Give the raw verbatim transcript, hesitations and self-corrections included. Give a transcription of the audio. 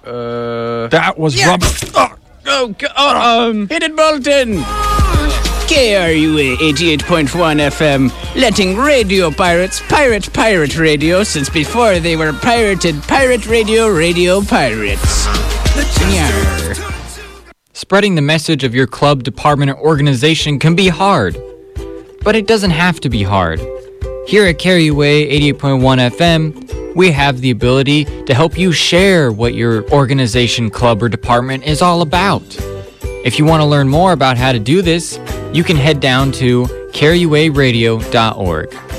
Uh, that was yeah. rubbish. Oh, oh, oh, um, hit it, Bolton. K R U A eighty-eight point one F M, letting radio pirates pirate pirate radio since before they were pirated pirate radio radio pirates. Yarr. Spreading the message of your club, department, or organization can be hard, but it doesn't have to be hard. Here at K R U A eighty-eight point one F M, we have the ability to help you share what your organization, club, or department is all about. If you want to learn more about how to do this, you can head down to K R U A radio dot org.